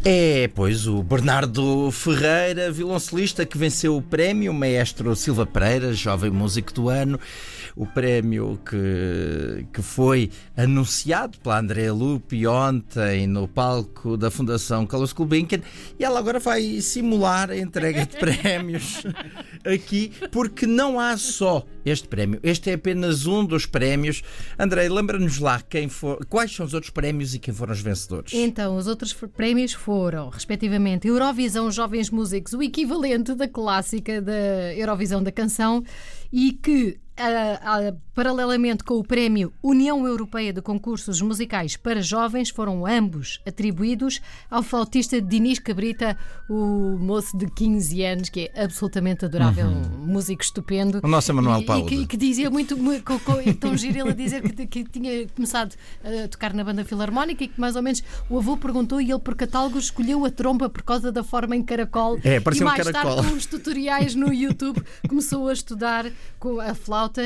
É, pois, o Bernardo Ferreira, violoncelista que venceu o prémio Maestro Silva Pereira, Jovem Músico do Ano, o prémio que foi anunciado pela Andrea Lupi ontem no palco da Fundação Carlos Gulbenkian, e ela agora vai simular a entrega de prémios aqui, porque não há só este prémio. Este é apenas um dos prémios. André, lembra-nos lá quais são os outros prémios e quem foram os vencedores. Então, os outros prémios foram, respectivamente, Eurovisão Jovens Músicos, o equivalente da clássica da Eurovisão da Canção, e que, paralelamente com o prémio União Europeia de Concursos Musicais para Jovens, foram ambos atribuídos ao flautista Dinis Cabrita, o moço de 15 anos, que é absolutamente adorável, um músico estupendo. O nosso Emanuel Paulo. E que dizia muito, tão giro ele a dizer que tinha começado a tocar na banda filarmónica e que mais ou menos o avô perguntou e ele por catálogo escolheu a trompa por causa da forma em caracol. Parecia e mais um caracol. tarde, com os tutoriais no YouTube, começou a estudar com a flauta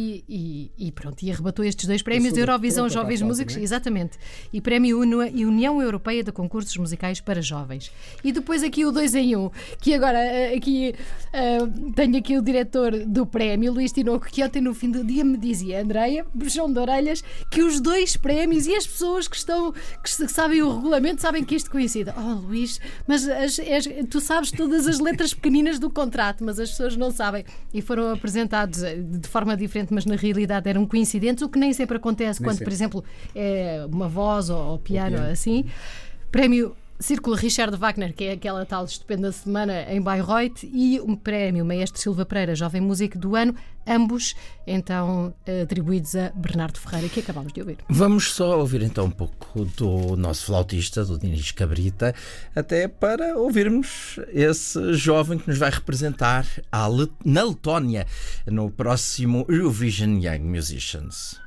e pronto, e arrebatou estes dois prémios de Eurovisão Jovens Músicos, exatamente, e prémio União Europeia de Concursos Musicais para Jovens. E depois aqui o 2 em 1, que agora aqui tenho aqui o diretor do prémio, Luís Tinoco, que ontem no fim do dia me dizia: Andreia, puxão de orelhas, que os dois prémios e as pessoas que sabem o regulamento sabem que isto coincide. Oh Luís, mas tu sabes todas as letras pequeninas do contrato, mas as pessoas não sabem, e foram apresentados de forma diferente, mas na realidade eram coincidentes, o que nem sempre acontece quando, por exemplo, é uma voz ou piano, assim. Prémio Círculo Richard Wagner, que é aquela tal estupenda semana em Bayreuth, e um prémio Maestro Silva Pereira, Jovem Músico do Ano, ambos então atribuídos a Bernardo Ferreira, que acabamos de ouvir. Vamos só ouvir então um pouco do nosso flautista, do Dinis Cabrita, até para ouvirmos esse jovem que nos vai representar na Letónia no próximo Eurovision Young Musicians.